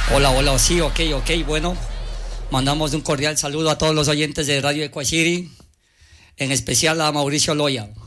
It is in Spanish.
Hola, hola, sí, ok, bueno. Mandamos un cordial saludo a todos los oyentes de Radio Equacity, en especial a Mauricio Loya.